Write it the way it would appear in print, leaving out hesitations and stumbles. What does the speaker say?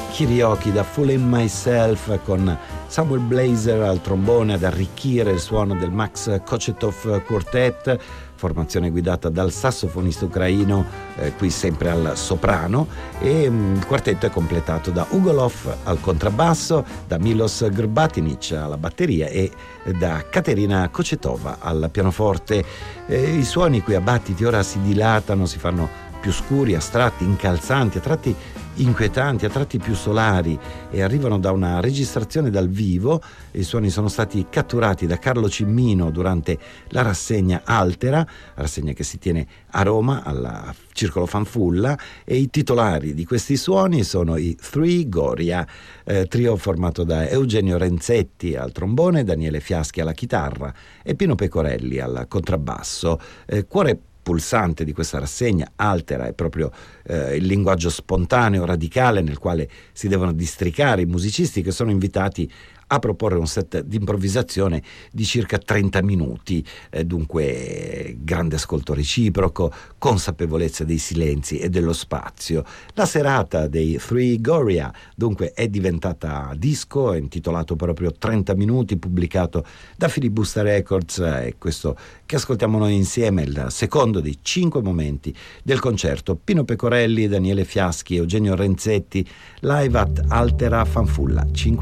Karaoke da Fooling Myself, con Samuel Blazer al trombone ad arricchire il suono del Max Kochetov Quartet, formazione guidata dal sassofonista ucraino, qui sempre al soprano, e il quartetto è completato da Ugolov al contrabbasso, da Milos Grbatinic alla batteria e da Katerina Kochetova al pianoforte. I suoni qui a battiti ora si dilatano, si fanno più scuri, astratti, incalzanti, a tratti inquietanti, a tratti più solari, e arrivano da una registrazione dal vivo. I suoni sono stati catturati da Carlo Cimmino durante la rassegna Altera, rassegna che si tiene a Roma al Circolo Fanfulla, e i titolari di questi suoni sono i Three Goria, trio formato da Eugenio Renzetti al trombone, Daniele Fiaschi alla chitarra e Pino Pecorelli al contrabbasso. Cuore pulsante di questa rassegna Altera è proprio il linguaggio spontaneo, radicale, nel quale si devono districare i musicisti che sono invitati a proporre un set di improvvisazione di circa 30 minuti, dunque grande ascolto reciproco, consapevolezza dei silenzi e dello spazio. La serata dei Three Goria dunque è diventata disco, è intitolato proprio 30 minuti, pubblicato da Filibusta Records, e questo che ascoltiamo noi insieme è il secondo dei 5 momenti del concerto Pino Pecorelli, Daniele Fiaschi, Eugenio Renzetti, live at Altera Fanfulla. 5